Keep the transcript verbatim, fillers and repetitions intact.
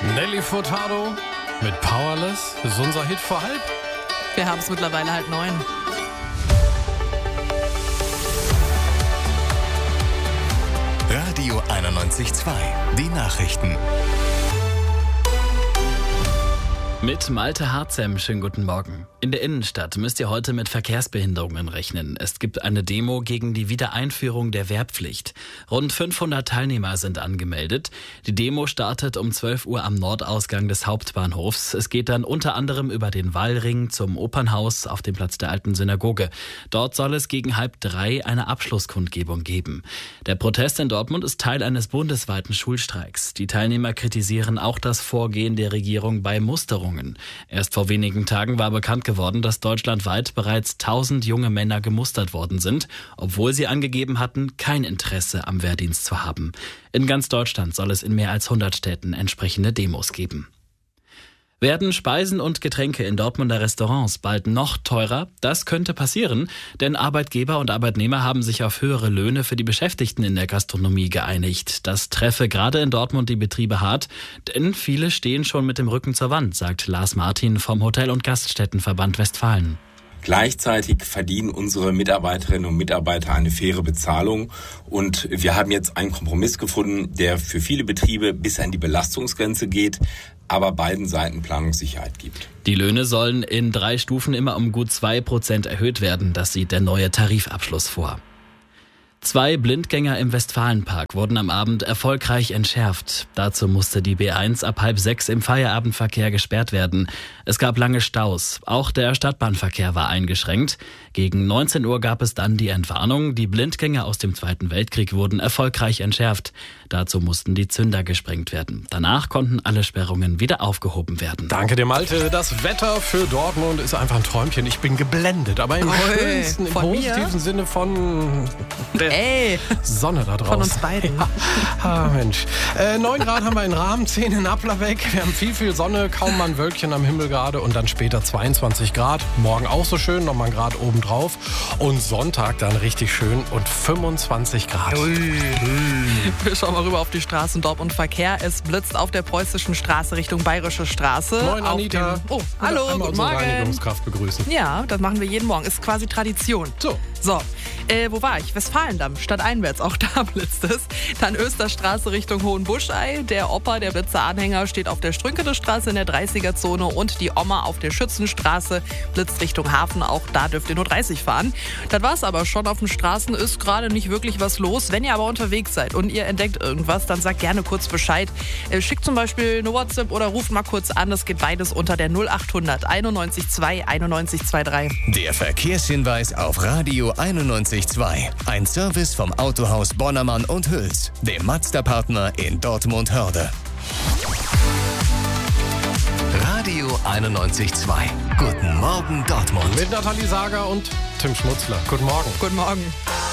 Nelly Furtado mit Powerless ist unser Hit vor halb. Wir haben es mittlerweile halb neun. Radio einundneunzig Komma zwei, die Nachrichten. Mit Malte Harzem, schönen guten Morgen. In der Innenstadt müsst ihr heute mit Verkehrsbehinderungen rechnen. Es gibt eine Demo gegen die Wiedereinführung der Wehrpflicht. Rund fünfhundert Teilnehmer sind angemeldet. Die Demo startet um zwölf Uhr am Nordausgang des Hauptbahnhofs. Es geht dann unter anderem über den Wallring zum Opernhaus auf dem Platz der alten Synagoge. Dort soll es gegen halb drei eine Abschlusskundgebung geben. Der Protest in Dortmund ist Teil eines bundesweiten Schulstreiks. Die Teilnehmer kritisieren auch das Vorgehen der Regierung bei Musterungen. Erst vor wenigen Tagen war bekannt geworden, dass deutschlandweit bereits tausend junge Männer gemustert worden sind, obwohl sie angegeben hatten, kein Interesse am Wehrdienst zu haben. In ganz Deutschland soll es in mehr als hundert Städten entsprechende Demos geben. Werden Speisen und Getränke in Dortmunder Restaurants bald noch teurer? Das könnte passieren, denn Arbeitgeber und Arbeitnehmer haben sich auf höhere Löhne für die Beschäftigten in der Gastronomie geeinigt. Das treffe gerade in Dortmund die Betriebe hart, denn viele stehen schon mit dem Rücken zur Wand, sagt Lars Martin vom Hotel- und Gaststättenverband Westfalen. Gleichzeitig verdienen unsere Mitarbeiterinnen und Mitarbeiter eine faire Bezahlung und wir haben jetzt einen Kompromiss gefunden, der für viele Betriebe bis an die Belastungsgrenze geht, aber beiden Seiten Planungssicherheit gibt. Die Löhne sollen in drei Stufen immer um gut zwei Prozent erhöht werden. Das sieht der neue Tarifabschluss vor. Zwei Blindgänger im Westfalenpark wurden am Abend erfolgreich entschärft. Dazu musste die B eins ab halb sechs im Feierabendverkehr gesperrt werden. Es gab lange Staus. Auch der Stadtbahnverkehr war eingeschränkt. Gegen neunzehn Uhr gab es dann die Entwarnung. Die Blindgänger aus dem Zweiten Weltkrieg wurden erfolgreich entschärft. Dazu mussten die Zünder gesprengt werden. Danach konnten alle Sperrungen wieder aufgehoben werden. Danke dir, Malte. Das Wetter für Dortmund ist einfach ein Träumchen. Ich bin geblendet, aber im Oi, schönsten, im von positiven mir? Sinne von der Ey, Sonne da draußen. von uns beiden. Ja. Ah, Mensch. Äh, neun Grad haben wir in Rahmen, zehn in Applerbeck. Wir haben viel, viel Sonne, kaum mal ein Wölkchen am Himmel gerade und dann später zweiundzwanzig Grad. Morgen auch so schön, nochmal ein Grad obendrauf. Und Sonntag dann richtig schön und fünfundzwanzig Grad. Wir schauen mal rüber auf die Straßen Dortmund Verkehr. Es blitzt auf der Preußischen Straße Richtung Bayerische Straße. Moin, Auf Anita. dem- Oh, hallo, Einmal guten unsere Morgen. Reinigungskraft begrüßen. Ja, das machen wir jeden Morgen. Ist quasi Tradition. So. So, äh, wo war ich? Westfalendamm, stadteinwärts. Auch da blitzt es. Dann Österstraße Richtung Hohenbuschei. Der Opa, der Blitzeranhänger, steht auf der Strünkenestraße in der dreißiger-Zone und die Oma auf der Schützenstraße blitzt Richtung Hafen. Auch da dürft ihr nur dreißig fahren. Das war's aber schon. Auf den Straßen ist gerade nicht wirklich was los. Wenn ihr aber unterwegs seid und ihr entdeckt irgendwas, dann sagt gerne kurz Bescheid. Äh, schickt zum Beispiel eine WhatsApp oder ruft mal kurz an. Das geht beides unter der null achthundert einundneunzig zwei einundneunzig zweiunddreißig. Der Verkehrshinweis auf Radio einundneunzig Komma zwei. Ein Service vom Autohaus Bonnermann und Hüls, dem Mazda-Partner in Dortmund-Hörde. Radio einundneunzig Komma zwei. Guten Morgen Dortmund. Mit Nathalie Sager und Tim Schmutzler. Guten Morgen. Guten Morgen.